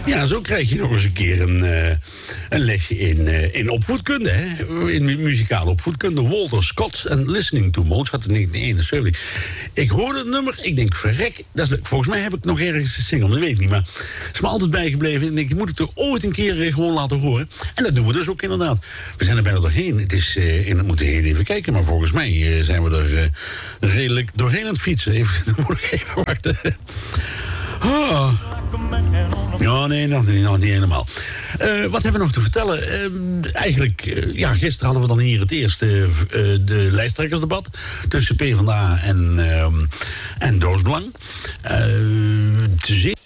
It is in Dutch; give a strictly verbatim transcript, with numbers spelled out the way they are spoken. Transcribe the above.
Ja, zo krijg je nog eens een keer een, uh, een lesje in, uh, in opvoedkunde, hè? In mu- muzikale opvoedkunde. Walter Scott en Listening to Mozart in negentien eenenzeventig. Ik hoorde het nummer, ik denk, verrek, dat is leuk. Volgens mij heb ik nog ergens een single, dat weet ik niet, maar het is me altijd bijgebleven. En ik denk, die moet ik toch ooit een keer uh, gewoon laten horen. En dat doen we dus ook inderdaad. We zijn er bijna doorheen. Het is, uh, en dat moeten we even kijken, maar volgens mij uh, zijn we er uh, redelijk doorheen aan het fietsen. Even, dan moet ik even wachten. Oh. Ja, nee, nog niet, nog niet helemaal. Uh, wat hebben we nog te vertellen? Uh, eigenlijk, uh, ja, gisteren hadden we dan hier het eerste uh, de lijsttrekkersdebat tussen PvdA en, uh, en Doosbelang. Uh, te zien.